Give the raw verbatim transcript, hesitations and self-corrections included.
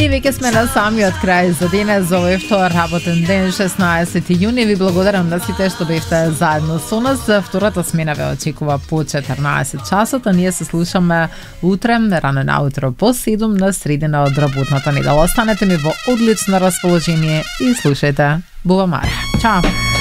И веќе сме на самиот крај за денес, за овој втор работен ден, шеснаесети јуни. Ви благодарам на сите што бевте заедно со нас. Втората смена ве очекува по четрнаесет часот, а ние се слушаме утре, рано наутро по седум на средина од работната недела. Останете ми во одлично расположение и слушајте Бува Мар. Чао!